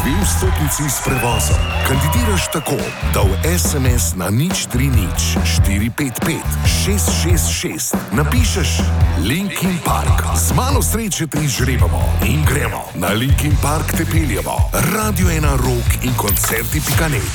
2 vstopnici s prevozom. Kandidiraš tako, da v SMS na 030 455 666 napišeš Linkin Park. Z malo sreče te izžrebamo in gremo. Na Linkin Park te peljemo. Radio 1 Rock in koncerti.net.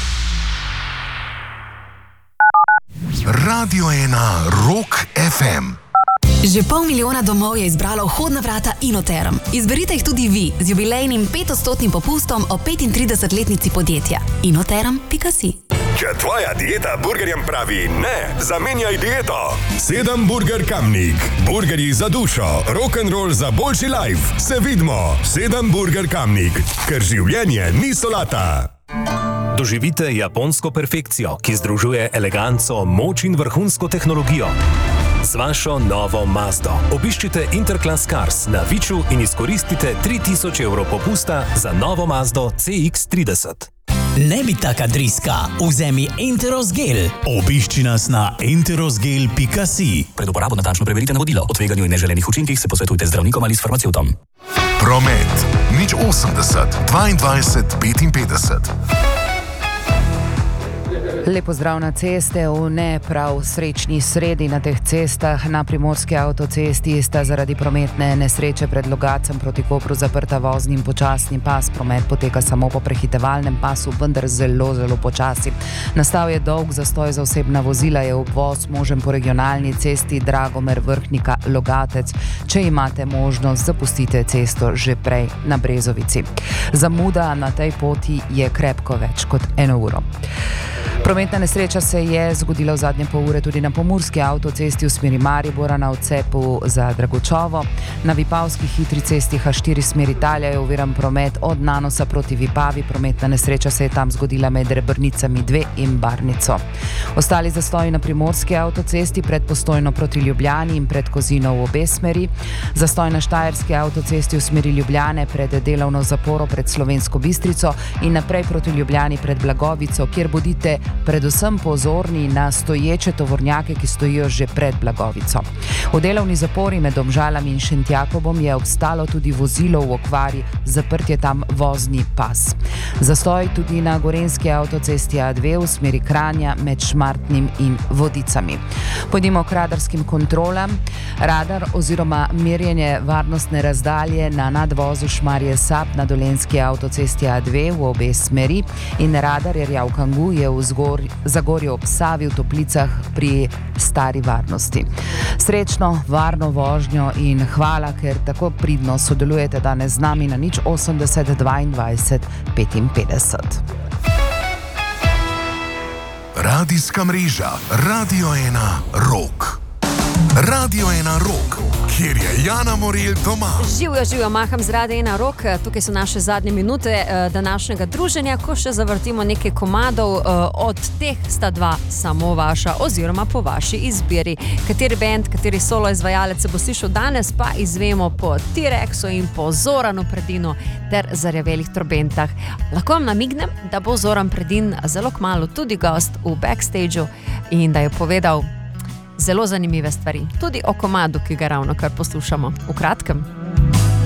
Radio 1 Rock FM. Že 500 000 domov je izbralo vhodna vrata Inoterm. Izberite jih tudi vi z jubilejnim 5% popustom o 35-letnici podjetja. Inoterm.si. Če tvoja dieta burgerjem pravi ne, zamenjaj dieto. 7 Burger Kamnik. Burgerji za dušo, rock'n'roll za boljši life. Se vidimo. 7 Burger Kamnik. Ker življenje ni solata. Doživite japonsko perfekcijo, ki združuje eleganco, moč in vrhunsko tehnologijo. Z vašo novo Mazdo obiščite Interclass Cars na Viču in izkoristite 3000 € popusta za novo Mazdo CX-30. Ne bi taka driska, vzemi Enteros Gel. Obišči nas na enterosgel.si. Pred uporabo natančno preverite navodilo. O tveganju in neželenih učinkih se posvetujte z zdravnikom ali s farmacevtom. Promet 080 22 55. Lepo zdrav na ceste. V ne prav srečni sredi na teh cestah. Na primorski avtocesti sta zaradi prometne nesreče pred Logacem proti Kopru zaprta vozni in počasni pas. Promet poteka samo po prehitevalnem pasu, vendar zelo, zelo počasi. Nastal je dolg zastoj za osebna vozila, je obvoz možen po regionalni cesti Dragomer Vrhnika Logatec. Če imate možnost, zapustite cesto že prej na Brezovici. Zamuda na tej poti je krepko več kot 1 uro. Prometna nesreča se je zgodila v zadnje pol ure tudi na pomurski avtocesti v smeri Maribora na odcepu za Dragočovo. Na vipavski hitri cesti H4 smer Italija je oviran promet od Nanosa proti Vipavi. Prometna nesreča se je tam zgodila med Rebrnicami 2 in Barnico. Ostali zastoji na primorski avtocesti pred Postojno proti Ljubljani in pred Kozino v obe smeri. Zastoj na štajerski avtocesti v smeri Ljubljane pred delovno zaporo pred Slovensko Bistrico in naprej proti Ljubljani pred Blagovico, kjer bodite predvsem pozorni na stoječe tovornjake, ki stojijo že pred Blagovico. V delovni zapori med Domžalami in Šentjakobom je obstalo tudi vozilo v okvari, zaprt je tam vozni pas. Zastoj tudi na gorenski avtocesti A2 v smeri Kranja med Šmartnim in Vodicami. Pojdimo k radarskim kontrolam. Radar oziroma merjenje varnostne razdalje na nadvozu Šmarje Sap na dolenski avtocesti A2 v obe smeri in radar Erjavkangu je v Zagorju ob Savi v Toplicah pri Stari Varnosti. Srečno, varno vožnjo in hvala, ker tako pridno sodelujete danes z nami na 080 22 55. Radijska mreža Radio 1 Rock. Radio 1 Rock, kjer je Jana Morel doma. Živijo, maham z Radio 1 Rock. Tukaj so naše zadnje minute današnjega druženja, ko še zavrtimo nekaj komadov. Od teh sta 2 samo vaša oziroma po vaši izbiri. Kateri band, kateri solo izvajalec se bo slišal danes, pa izvemo po T-Rexu in po Zoranu Predinu ter Zarjavelih trobentah. Lahko vam namignem, da bo Zoran Predin zelo kmalu tudi gost v backstageu in da je povedal zelo zanimive stvari, tudi o komadu, ki ga ravno kar poslušamo. V kratkem.